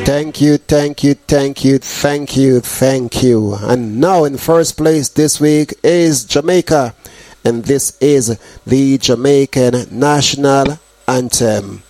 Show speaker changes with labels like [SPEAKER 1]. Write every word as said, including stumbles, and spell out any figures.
[SPEAKER 1] Thank you, thank you, thank you, thank you, thank you. And now in first place this week is Jamaica. And this is the Jamaican National Anthem.